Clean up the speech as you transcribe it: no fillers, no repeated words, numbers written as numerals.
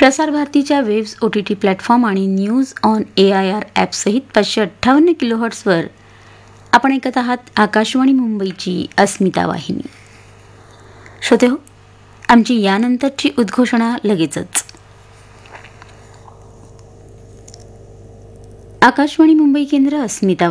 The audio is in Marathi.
प्रसार भारतीच्या वेव्स OTT प्लॅटफॉर्म आणि न्यूज ऑन AIR ॲपसहित 558 किलोहर्ट्झवर आपण ऐकत आहात आकाशवाणी मुंबईची अस्मिता वाहिनी. श्रोते हो, आमची यानंतरची उद्घोषणा लगेचच. आकाशवाणी मुंबई केंद्र अस्मिता